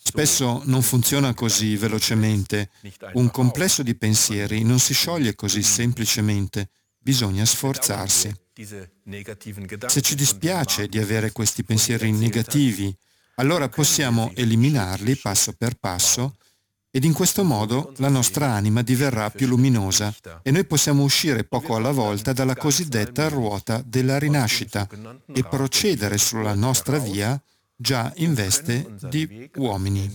Spesso non funziona così velocemente. Un complesso di pensieri non si scioglie così semplicemente. Bisogna sforzarsi. Se ci dispiace di avere questi pensieri negativi, allora possiamo eliminarli passo per passo ed in questo modo la nostra anima diverrà più luminosa e noi possiamo uscire poco alla volta dalla cosiddetta ruota della rinascita e procedere sulla nostra via già in veste di uomini.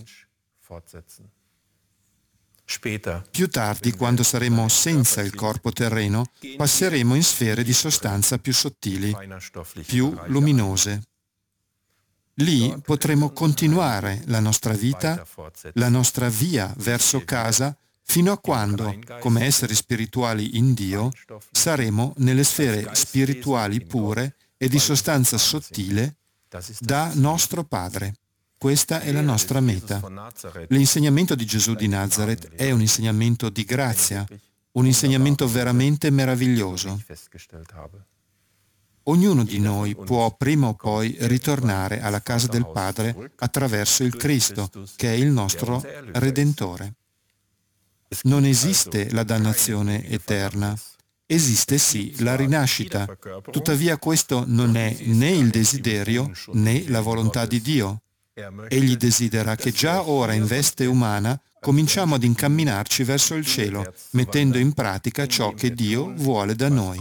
Più tardi, quando saremo senza il corpo terreno, passeremo in sfere di sostanza più sottili, più luminose. Lì potremo continuare la nostra vita, la nostra via verso casa, fino a quando, come esseri spirituali in Dio, saremo nelle sfere spirituali pure e di sostanza sottile da nostro Padre. Questa è la nostra meta. L'insegnamento di Gesù di Nazareth è un insegnamento di grazia, un insegnamento veramente meraviglioso. Ognuno di noi può prima o poi ritornare alla casa del Padre attraverso il Cristo, che è il nostro Redentore. Non esiste la dannazione eterna. Esiste sì la rinascita. Tuttavia questo non è né il desiderio né la volontà di Dio. Egli desidera che già ora in veste umana cominciamo ad incamminarci verso il cielo, mettendo in pratica ciò che Dio vuole da noi.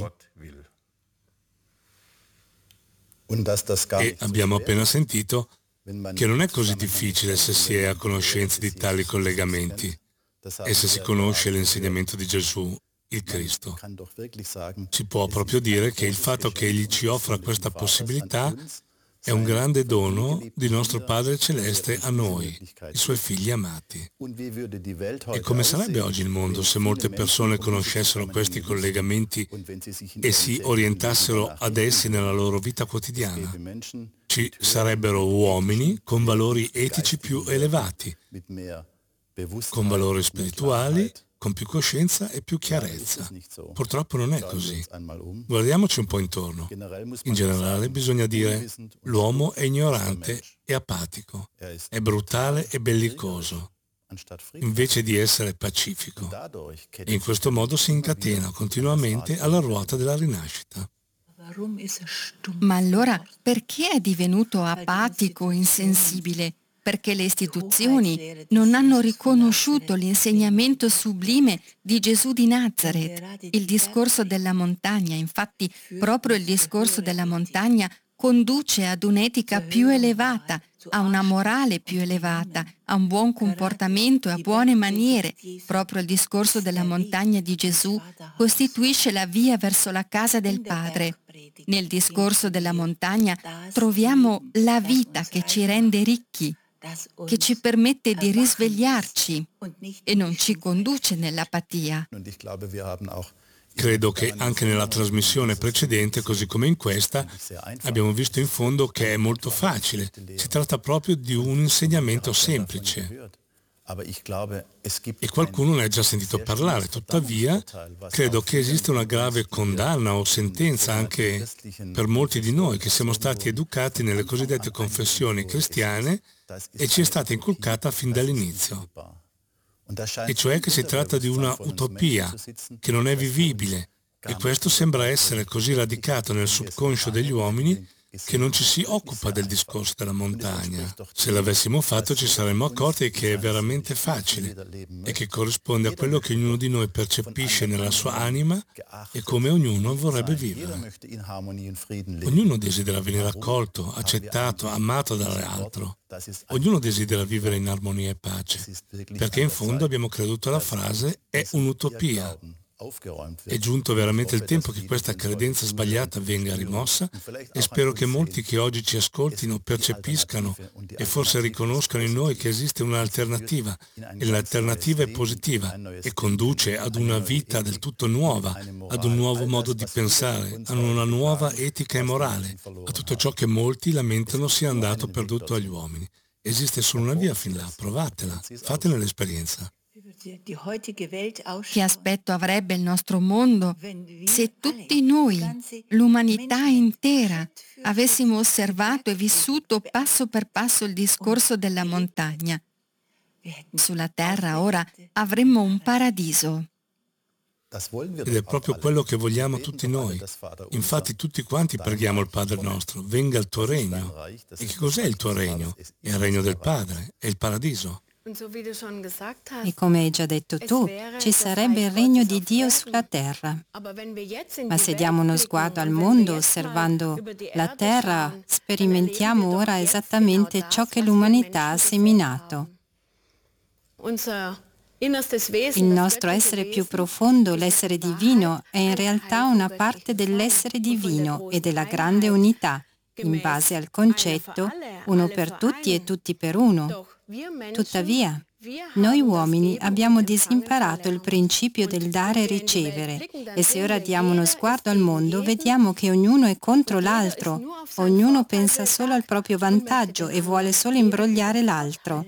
E abbiamo appena sentito che non è così difficile se si è a conoscenza di tali collegamenti e se si conosce l'insegnamento di Gesù, il Cristo. Si può proprio dire che il fatto che Egli ci offra questa possibilità è un grande dono di nostro Padre Celeste a noi, i Suoi figli amati. E come sarebbe oggi il mondo se molte persone conoscessero questi collegamenti e si orientassero ad essi nella loro vita quotidiana? Ci sarebbero uomini con valori etici più elevati, con valori spirituali, con più coscienza e più chiarezza. Purtroppo non è così. Guardiamoci un po' intorno. In generale bisogna dire: l'uomo è ignorante e apatico, è brutale e bellicoso, invece di essere pacifico. E in questo modo si incatena continuamente alla ruota della rinascita. Ma allora perché è divenuto apatico, insensibile? Perché le istituzioni non hanno riconosciuto l'insegnamento sublime di Gesù di Nazareth. Il discorso della montagna, infatti, proprio il discorso della montagna conduce ad un'etica più elevata, a una morale più elevata, a un buon comportamento e a buone maniere. Proprio il discorso della montagna di Gesù costituisce la via verso la casa del Padre. Nel discorso della montagna troviamo la vita che ci rende ricchi, che ci permette di risvegliarci e non ci conduce nell'apatia. Credo che anche nella trasmissione precedente, così come in questa, abbiamo visto in fondo che è molto facile. Si tratta proprio di un insegnamento semplice. E qualcuno ne ha già sentito parlare, tuttavia credo che esiste una grave condanna o sentenza anche per molti di noi che siamo stati educati nelle cosiddette confessioni cristiane e ci è stata inculcata fin dall'inizio. E cioè che si tratta di una utopia che non è vivibile, e questo sembra essere così radicato nel subconscio degli uomini che non ci si occupa del discorso della montagna. Se l'avessimo fatto ci saremmo accorti che è veramente facile e che corrisponde a quello che ognuno di noi percepisce nella sua anima e come ognuno vorrebbe vivere. Ognuno desidera venire accolto, accettato, amato dall'altro. Ognuno desidera vivere in armonia e pace, perché in fondo abbiamo creduto alla frase «è un'utopia». È giunto veramente il tempo che questa credenza sbagliata venga rimossa e spero che molti che oggi ci ascoltino percepiscano e forse riconoscano in noi che esiste un'alternativa e l'alternativa è positiva e conduce ad una vita del tutto nuova, ad un nuovo modo di pensare, ad una nuova etica e morale, a tutto ciò che molti lamentano sia andato perduto agli uomini. Esiste solo una via fin là, provatela, fatene l'esperienza. Che aspetto avrebbe il nostro mondo se tutti noi, l'umanità intera, avessimo osservato e vissuto passo per passo il discorso della montagna? Sulla terra ora avremmo un paradiso. Ed è proprio quello che vogliamo tutti noi. Infatti tutti quanti preghiamo il Padre nostro, venga il tuo regno. E che cos'è il tuo regno? È il regno del Padre, è il paradiso. E come hai già detto tu, ci sarebbe il regno di Dio sulla terra. Ma se diamo uno sguardo al mondo osservando la terra, sperimentiamo ora esattamente ciò che l'umanità ha seminato. Il nostro essere più profondo, l'essere divino, è in realtà una parte dell'essere divino e della grande unità, in base al concetto uno per tutti e tutti per uno. Tuttavia, noi uomini abbiamo disimparato il principio del dare e ricevere, e se ora diamo uno sguardo al mondo, vediamo che ognuno è contro l'altro, ognuno pensa solo al proprio vantaggio e vuole solo imbrogliare l'altro.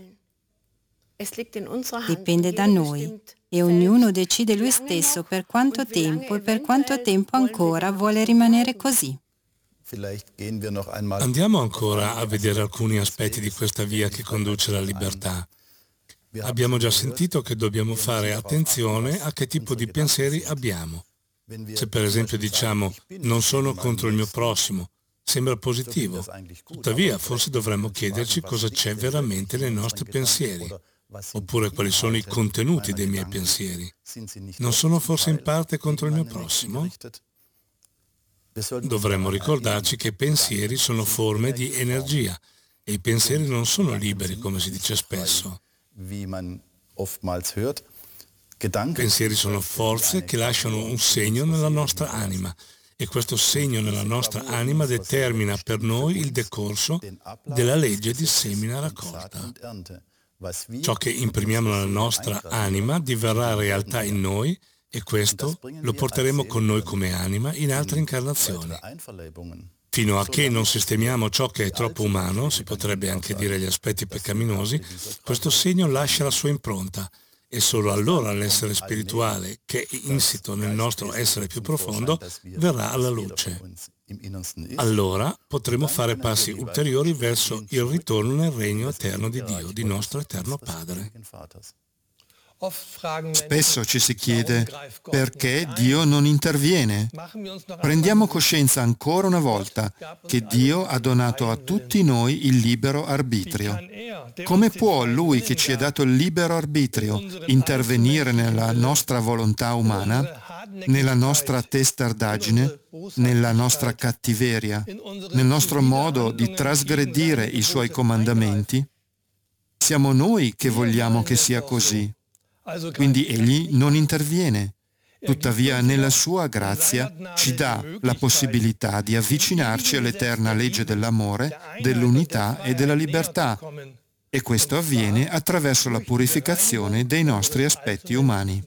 Dipende da noi e ognuno decide lui stesso per quanto tempo e per quanto tempo ancora vuole rimanere così. Andiamo ancora a vedere alcuni aspetti di questa via che conduce alla libertà. Abbiamo già sentito che dobbiamo fare attenzione a che tipo di pensieri abbiamo. Se per esempio diciamo non sono contro il mio prossimo, sembra positivo. Tuttavia forse dovremmo chiederci cosa c'è veramente nei nostri pensieri, oppure quali sono i contenuti dei miei pensieri. Non sono forse in parte contro il mio prossimo? Dovremmo ricordarci che i pensieri sono forme di energia e i pensieri non sono liberi, come si dice spesso. I pensieri sono forze che lasciano un segno nella nostra anima e questo segno nella nostra anima determina per noi il decorso della legge di semina-raccolta. Ciò che imprimiamo nella nostra anima diverrà realtà in noi e questo lo porteremo con noi come anima in altre incarnazioni. Fino a che non sistemiamo ciò che è troppo umano, si potrebbe anche dire gli aspetti peccaminosi, questo segno lascia la sua impronta e solo allora l'essere spirituale, che è insito nel nostro essere più profondo, verrà alla luce. Allora potremo fare passi ulteriori verso il ritorno nel regno eterno di Dio, di nostro eterno Padre. Spesso ci si chiede perché Dio non interviene. Prendiamo coscienza ancora una volta che Dio ha donato a tutti noi il libero arbitrio. Come può Lui che ci ha dato il libero arbitrio intervenire nella nostra volontà umana, nella nostra testardaggine, nella nostra cattiveria, nel nostro modo di trasgredire i Suoi comandamenti? Siamo noi che vogliamo che sia così. Quindi Egli non interviene. Tuttavia, nella sua grazia ci dà la possibilità di avvicinarci all'eterna legge dell'amore, dell'unità e della libertà. E questo avviene attraverso la purificazione dei nostri aspetti umani.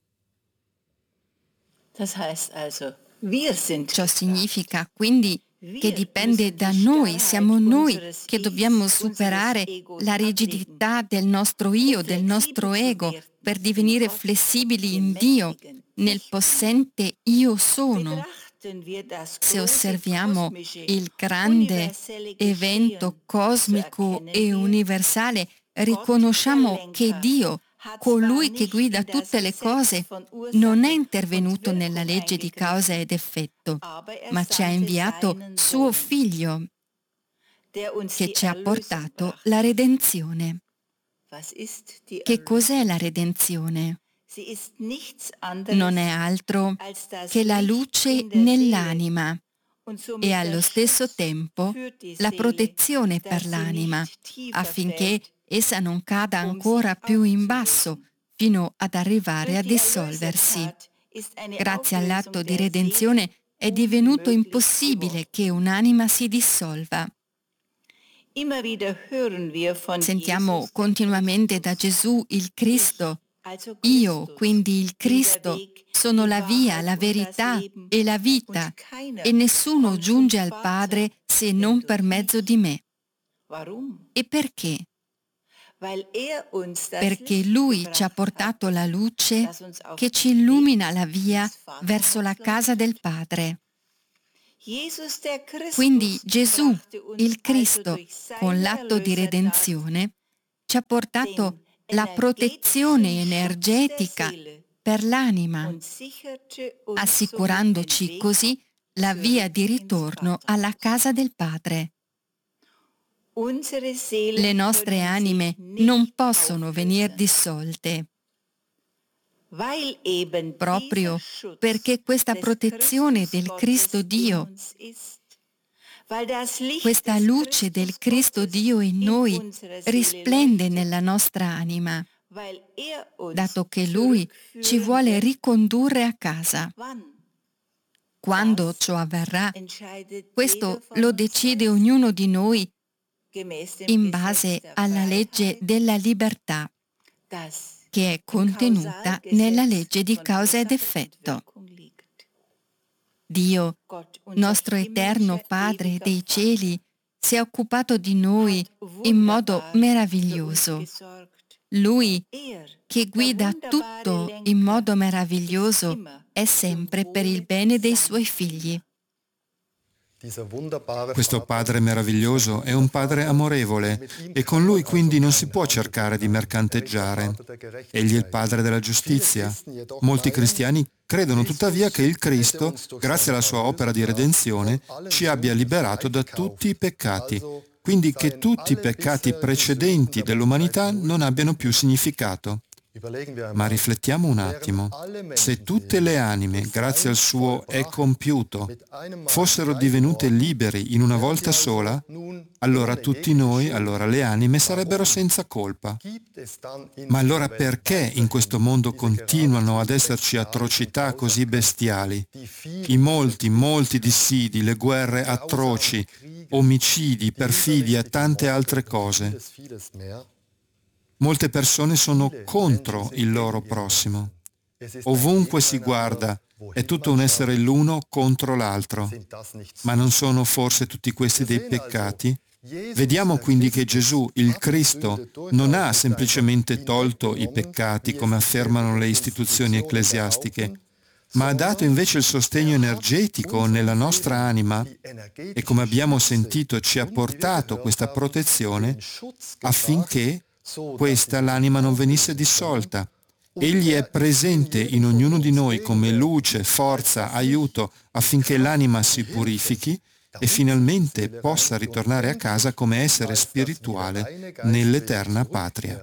Ciò significa quindi che dipende da noi, siamo noi che dobbiamo superare la rigidità del nostro io, del nostro ego, per divenire flessibili in Dio, nel possente io sono. Se osserviamo il grande evento cosmico e universale, riconosciamo che Dio, colui che guida tutte le cose, non è intervenuto nella legge di causa ed effetto, ma ci ha inviato suo Figlio, che ci ha portato la redenzione. Che cos'è la redenzione? Non è altro che la luce nell'anima e allo stesso tempo la protezione per l'anima, affinché essa non cada ancora più in basso fino ad arrivare a dissolversi. Grazie all'atto di redenzione è divenuto impossibile che un'anima si dissolva. Sentiamo continuamente da Gesù il Cristo. Io, quindi il Cristo, sono la via, la verità e la vita, e nessuno giunge al Padre se non per mezzo di me. E perché? Perché Lui ci ha portato la luce che ci illumina la via verso la casa del Padre. Quindi Gesù, il Cristo, con l'atto di redenzione, ci ha portato la protezione energetica per l'anima, assicurandoci così la via di ritorno alla casa del Padre. Le nostre anime non possono venire dissolte, proprio perché questa protezione del Cristo Dio, questa luce del Cristo Dio in noi risplende nella nostra anima, dato che Lui ci vuole ricondurre a casa. Quando ciò avverrà, questo lo decide ognuno di noi in base alla legge della libertà, che è contenuta nella legge di causa ed effetto. Dio, nostro eterno Padre dei cieli, si è occupato di noi in modo meraviglioso. Lui, che guida tutto in modo meraviglioso, è sempre per il bene dei suoi figli. Questo Padre meraviglioso è un Padre amorevole e con Lui quindi non si può cercare di mercanteggiare. Egli è il Padre della giustizia. Molti cristiani credono tuttavia che il Cristo, grazie alla sua opera di redenzione, ci abbia liberato da tutti i peccati, quindi che tutti i peccati precedenti dell'umanità non abbiano più significato. Ma riflettiamo un attimo. Se tutte le anime, grazie al suo è compiuto, fossero divenute liberi in una volta sola, allora tutti noi, allora le anime, sarebbero senza colpa. Ma allora perché in questo mondo continuano ad esserci atrocità così bestiali? I molti dissidi, le guerre atroci, omicidi, perfidia e tante altre cose. Molte persone sono contro il loro prossimo. Ovunque si guarda, è tutto un essere l'uno contro l'altro. Ma non sono forse tutti questi dei peccati? Vediamo quindi che Gesù, il Cristo, non ha semplicemente tolto i peccati, come affermano le istituzioni ecclesiastiche, ma ha dato invece il sostegno energetico nella nostra anima e, come abbiamo sentito, ci ha portato questa protezione affinché questa l'anima non venisse dissolta. Egli è presente in ognuno di noi come luce, forza, aiuto affinché l'anima si purifichi e finalmente possa ritornare a casa come essere spirituale nell'eterna patria.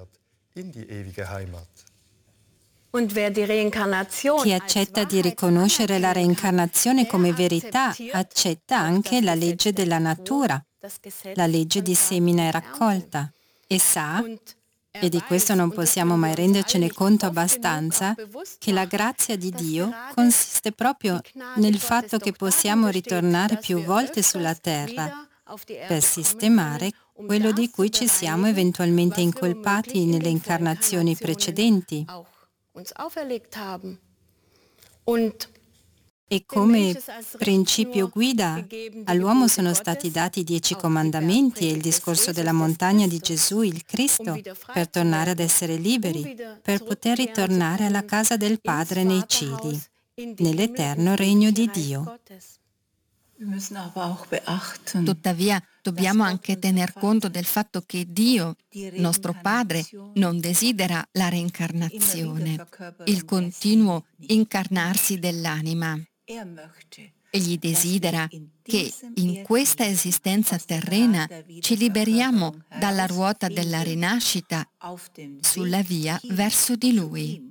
Chi accetta di riconoscere la reincarnazione come verità accetta anche la legge della natura, la legge di semina e raccolta. E sa, e di questo non possiamo mai rendercene conto abbastanza, che la grazia di Dio consiste proprio nel fatto che possiamo ritornare più volte sulla terra per sistemare quello di cui ci siamo eventualmente incolpati nelle incarnazioni precedenti. E come principio guida all'uomo sono stati dati i 10 comandamenti e il discorso della montagna di Gesù, il Cristo, per tornare ad essere liberi, per poter ritornare alla casa del Padre nei cieli, nell'eterno regno di Dio. Tuttavia, dobbiamo anche tener conto del fatto che Dio, nostro Padre, non desidera la reincarnazione, il continuo incarnarsi dell'anima. Egli desidera che in questa esistenza terrena ci liberiamo dalla ruota della rinascita sulla via verso di Lui.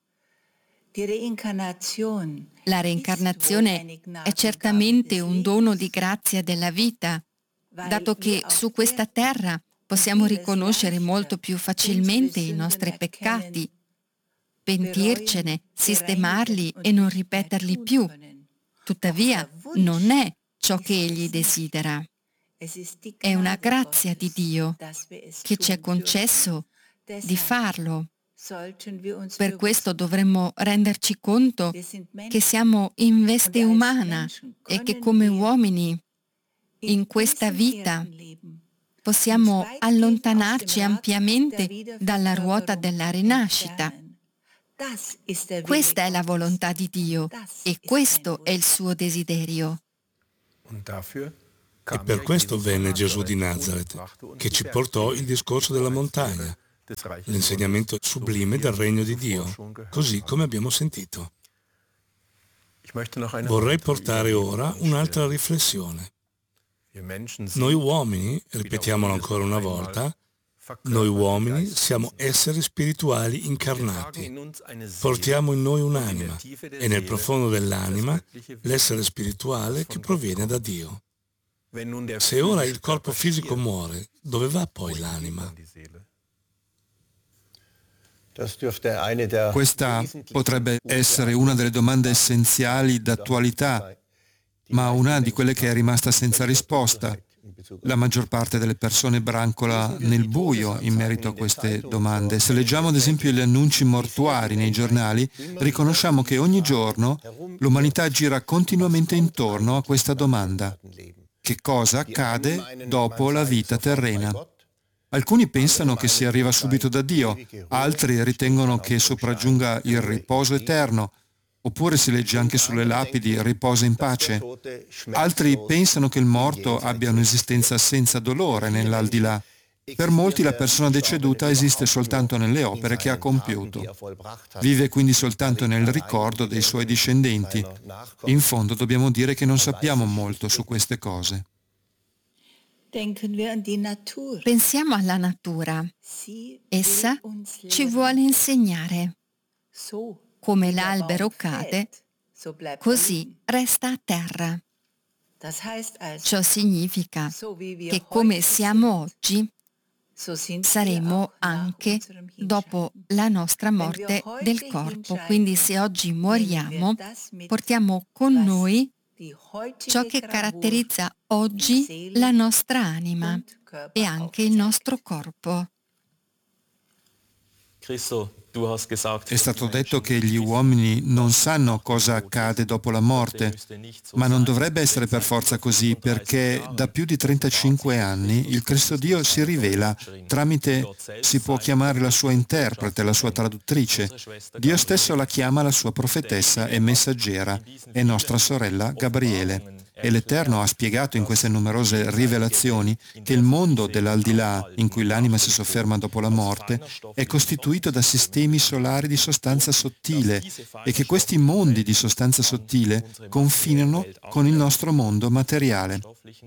La reincarnazione è certamente un dono di grazia della vita, dato che su questa terra possiamo riconoscere molto più facilmente i nostri peccati, pentircene, sistemarli e non ripeterli più. Tuttavia, non è ciò che Egli desidera. È una grazia di Dio che ci è concesso di farlo. Per questo dovremmo renderci conto che siamo in veste umana e che come uomini in questa vita possiamo allontanarci ampiamente dalla ruota della rinascita. Questa è la volontà di Dio e questo è il suo desiderio. E per questo venne Gesù di Nazaret, che ci portò il discorso della montagna, l'insegnamento sublime del regno di Dio, così come abbiamo sentito. Vorrei portare ora un'altra riflessione. Noi uomini, ripetiamolo ancora una volta, noi uomini siamo esseri spirituali incarnati. Portiamo in noi un'anima e nel profondo dell'anima l'essere spirituale che proviene da Dio. Se ora il corpo fisico muore, dove va poi l'anima? Questa potrebbe essere una delle domande essenziali d'attualità, ma una di quelle che è rimasta senza risposta. La maggior parte delle persone brancola nel buio in merito a queste domande. Se leggiamo ad esempio gli annunci mortuari nei giornali, riconosciamo che ogni giorno l'umanità gira continuamente intorno a questa domanda. Che cosa accade dopo la vita terrena? Alcuni pensano che si arriva subito da Dio, altri ritengono che sopraggiunga il riposo eterno, oppure si legge anche sulle lapidi riposa in pace. Altri pensano che il morto abbia un'esistenza senza dolore nell'aldilà. Per molti la persona deceduta esiste soltanto nelle opere che ha compiuto. Vive quindi soltanto nel ricordo dei suoi discendenti. In fondo dobbiamo dire che non sappiamo molto su queste cose. Pensiamo alla natura. Essa ci vuole insegnare. Come l'albero cade, così resta a terra. Ciò significa che come siamo oggi, saremo anche dopo la nostra morte del corpo. Quindi se oggi moriamo, portiamo con noi ciò che caratterizza oggi la nostra anima e anche il nostro corpo. È stato detto che gli uomini non sanno cosa accade dopo la morte, ma non dovrebbe essere per forza così, perché da più di 35 anni il Cristo Dio si rivela tramite, si può chiamare la sua interprete, la sua traduttrice. Dio stesso la chiama la sua profetessa e messaggera, è nostra sorella Gabriele. E l'Eterno ha spiegato in queste numerose rivelazioni che il mondo dell'aldilà, in cui l'anima si sofferma dopo la morte, è costituito da sistemi solari di sostanza sottile e che questi mondi di sostanza sottile confinano con il nostro mondo materiale.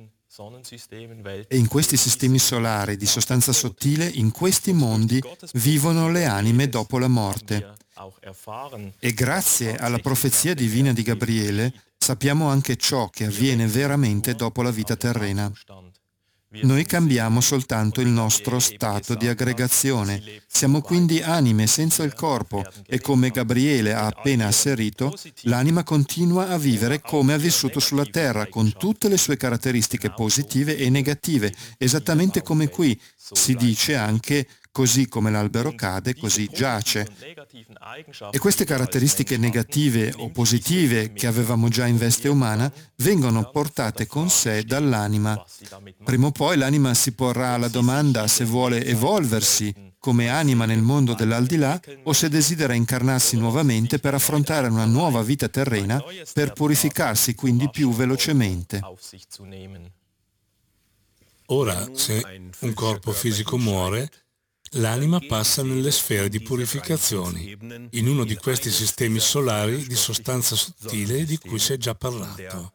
E in questi sistemi solari di sostanza sottile, in questi mondi, vivono le anime dopo la morte. E grazie alla profezia divina di Gabriele, sappiamo anche ciò che avviene veramente dopo la vita terrena. Noi cambiamo soltanto il nostro stato di aggregazione. Siamo quindi anime senza il corpo e come Gabriele ha appena asserito, l'anima continua a vivere come ha vissuto sulla terra, con tutte le sue caratteristiche positive e negative, esattamente come qui si dice anche così come l'albero cade, così giace. E queste caratteristiche negative o positive che avevamo già in veste umana vengono portate con sé dall'anima. Prima o poi l'anima si porrà la domanda se vuole evolversi come anima nel mondo dell'aldilà o se desidera incarnarsi nuovamente per affrontare una nuova vita terrena per purificarsi quindi più velocemente. Ora, se un corpo fisico muore, l'anima passa nelle sfere di purificazioni, in uno di questi sistemi solari di sostanza sottile di cui si è già parlato.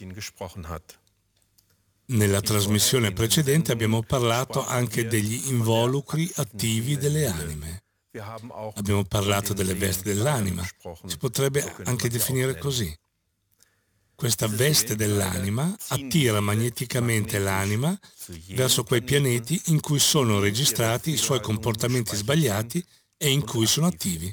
Nella trasmissione precedente abbiamo parlato anche degli involucri attivi delle anime. Abbiamo parlato delle vesti dell'anima. Si potrebbe anche definire così. Questa veste dell'anima attira magneticamente l'anima verso quei pianeti in cui sono registrati i suoi comportamenti sbagliati e in cui sono attivi.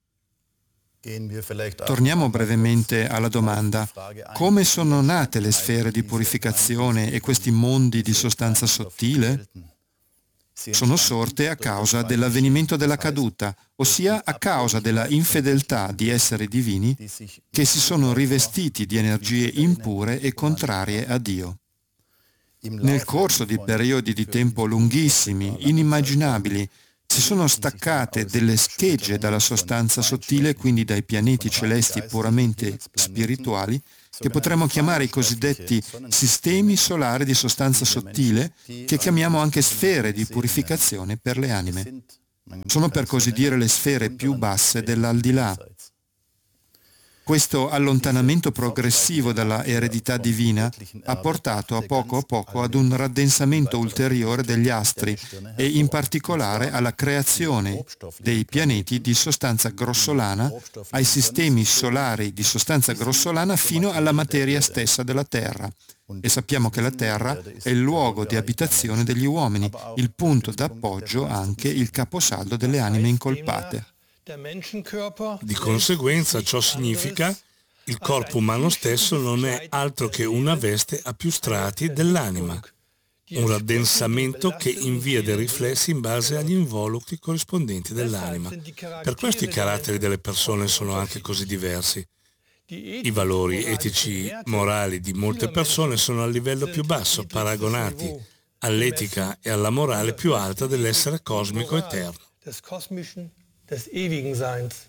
Torniamo brevemente alla domanda: come sono nate le sfere di purificazione e questi mondi di sostanza sottile? Sono sorte a causa dell'avvenimento della caduta, ossia a causa della infedeltà di esseri divini che si sono rivestiti di energie impure e contrarie a Dio. Nel corso di periodi di tempo lunghissimi, inimmaginabili, si sono staccate delle schegge dalla sostanza sottile, quindi dai pianeti celesti puramente spirituali, che potremmo chiamare i cosiddetti sistemi solari di sostanza sottile, che chiamiamo anche sfere di purificazione per le anime. Sono per così dire le sfere più basse dell'aldilà. Questo allontanamento progressivo dalla eredità divina ha portato a poco ad un raddensamento ulteriore degli astri e in particolare alla creazione dei pianeti di sostanza grossolana, ai sistemi solari di sostanza grossolana fino alla materia stessa della Terra. E sappiamo che la Terra è il luogo di abitazione degli uomini, il punto d'appoggio, anche il caposaldo delle anime incolpate. Di conseguenza ciò significa il corpo umano stesso non è altro che una veste a più strati dell'anima, un raddensamento che invia dei riflessi in base agli involucri corrispondenti dell'anima. Per questo i caratteri delle persone sono anche così diversi. I valori etici, morali di molte persone sono al livello più basso, paragonati all'etica e alla morale più alta dell'essere cosmico eterno. Des ewigen Seins.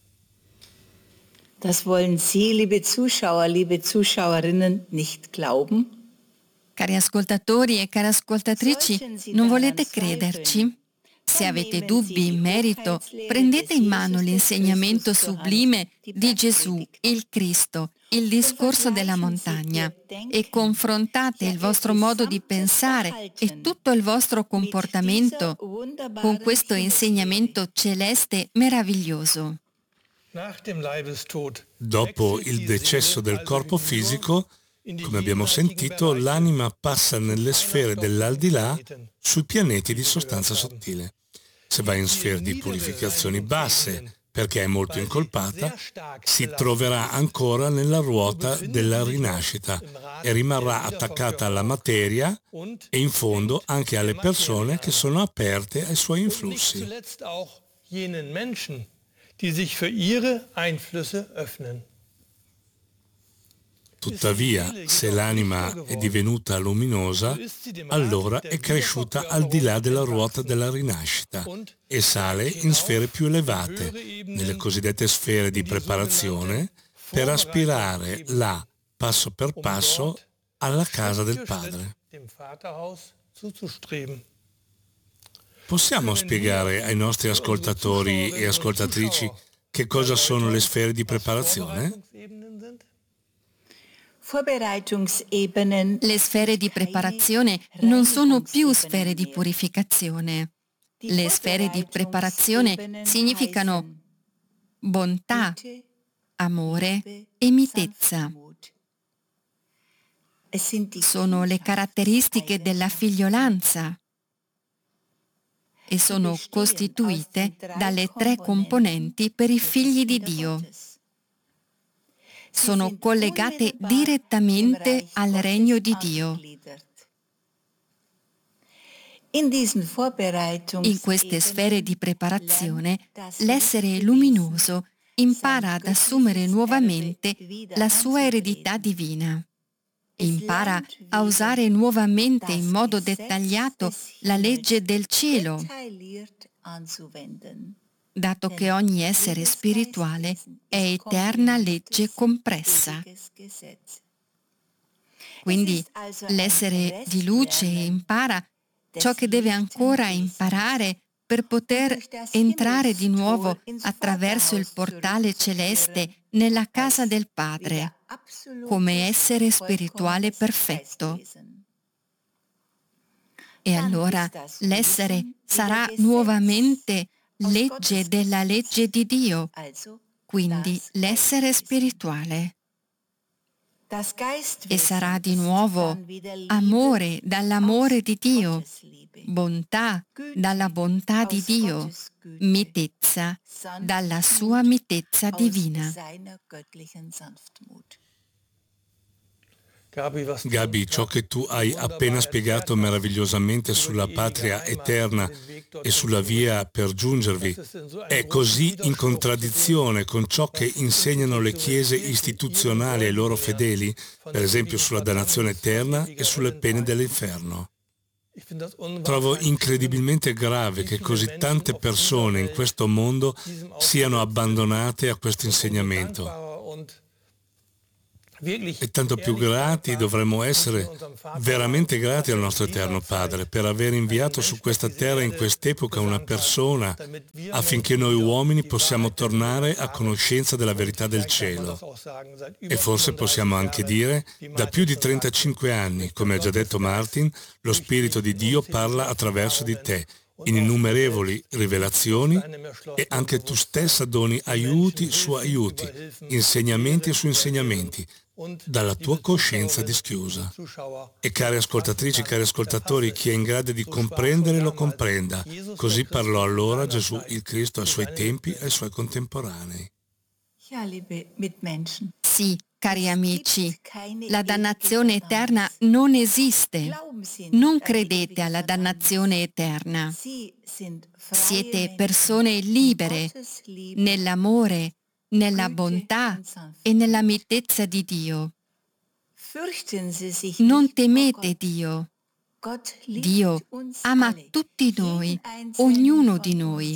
Das wollen Sie, liebe Zuschauer, liebe Zuschauerinnen, nicht glauben? Cari ascoltatori e care ascoltatrici, non volete crederci? Se avete dubbi in merito, prendete in mano l'insegnamento sublime di Gesù, il Cristo, il discorso della montagna, e confrontate il vostro modo di pensare e tutto il vostro comportamento con questo insegnamento celeste meraviglioso. Dopo il decesso del corpo fisico, come abbiamo sentito, l'anima passa nelle sfere dell'aldilà sui pianeti di sostanza sottile. Se va in sfere di purificazioni basse, perché è molto incolpata, si troverà ancora nella ruota della rinascita e rimarrà attaccata alla materia e in fondo anche alle persone che sono aperte ai suoi influssi. Tuttavia, se l'anima è divenuta luminosa, allora è cresciuta al di là della ruota della rinascita e sale in sfere più elevate, nelle cosiddette sfere di preparazione, per aspirare là, passo per passo, alla casa del Padre. Possiamo spiegare ai nostri ascoltatori e ascoltatrici che cosa sono le sfere di preparazione? Le sfere di preparazione non sono più sfere di purificazione. Le sfere di preparazione significano bontà, amore e mitezza. Sono le caratteristiche della figliolanza e sono costituite dalle 3 componenti per i figli di Dio. Sono collegate direttamente al regno di Dio. In queste sfere di preparazione, l'essere luminoso impara ad assumere nuovamente la sua eredità divina. Impara a usare nuovamente in modo dettagliato la legge del cielo, dato che ogni essere spirituale è eterna legge compressa. Quindi l'essere di luce impara ciò che deve ancora imparare per poter entrare di nuovo attraverso il portale celeste nella casa del Padre, come essere spirituale perfetto. E allora l'essere sarà nuovamente legge della legge di Dio, quindi l'essere spirituale. E sarà di nuovo amore dall'amore di Dio, bontà dalla bontà di Dio, mitezza dalla sua mitezza divina. Gabi, ciò che tu hai appena spiegato meravigliosamente sulla patria eterna e sulla via per giungervi è così in contraddizione con ciò che insegnano le chiese istituzionali ai loro fedeli, per esempio sulla dannazione eterna e sulle pene dell'inferno. Trovo incredibilmente grave che così tante persone in questo mondo siano abbandonate a questo insegnamento. E tanto più grati dovremmo essere, veramente grati al nostro Eterno Padre per aver inviato su questa terra in quest'epoca una persona affinché noi uomini possiamo tornare a conoscenza della verità del cielo. E forse possiamo anche dire, da più di 35 anni, come ha già detto Martin, lo Spirito di Dio parla attraverso di te, in innumerevoli rivelazioni, e anche tu stessa doni aiuti su aiuti, insegnamenti su insegnamenti, dalla tua coscienza dischiusa. E cari ascoltatrici, cari ascoltatori, chi è in grado di comprendere lo comprenda. Così parlò allora Gesù il Cristo ai suoi tempi e ai suoi contemporanei. Sì, cari amici, la dannazione eterna non esiste. Non credete alla dannazione eterna. Siete persone libere nell'amore, nella bontà e nella mitezza di Dio. Non temete Dio. Dio ama tutti noi, ognuno di noi.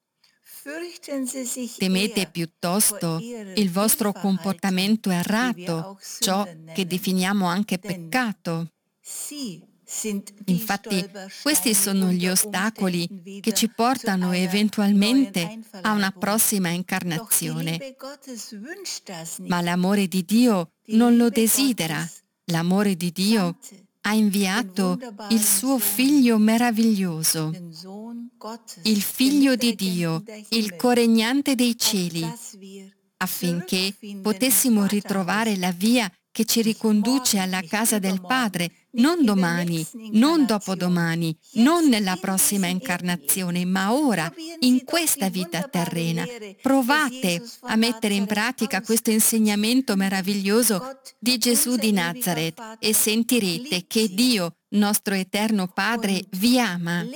Temete piuttosto il vostro comportamento errato, ciò che definiamo anche peccato. Infatti, questi sono gli ostacoli che ci portano eventualmente a una prossima incarnazione. Ma l'amore di Dio non lo desidera. L'amore di Dio ha inviato il suo Figlio meraviglioso, il Figlio di Dio, il coregnante dei cieli, affinché potessimo ritrovare la via che ci riconduce alla casa del Padre, non domani, non dopodomani, non nella prossima incarnazione, ma ora, in questa vita terrena. Provate a mettere in pratica questo insegnamento meraviglioso di Gesù di Nazareth e sentirete che Dio, nostro eterno Padre, vi ama.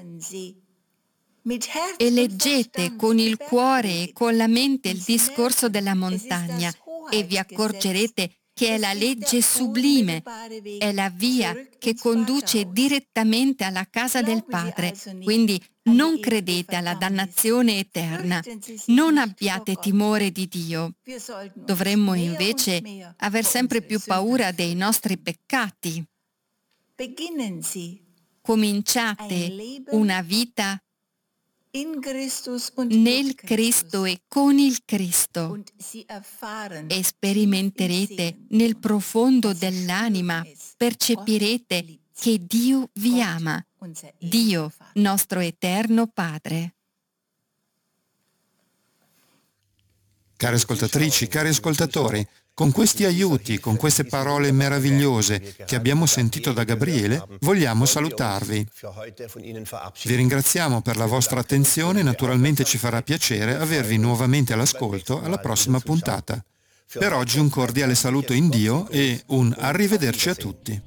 E leggete con il cuore e con la mente il discorso della montagna e vi accorgerete che è la legge sublime, è la via che conduce direttamente alla casa del Padre. Quindi non credete alla dannazione eterna, non abbiate timore di Dio. Dovremmo invece aver sempre più paura dei nostri peccati. Cominciate una vita nel Cristo e con il Cristo e sperimenterete nel profondo dell'anima, percepirete che Dio vi ama, Dio nostro eterno Padre. Care ascoltatrici, cari ascoltatori, con questi aiuti, con queste parole meravigliose che abbiamo sentito da Gabriele, vogliamo salutarvi. Vi ringraziamo per la vostra attenzione e naturalmente ci farà piacere avervi nuovamente all'ascolto alla prossima puntata. Per oggi un cordiale saluto in Dio e un arrivederci a tutti.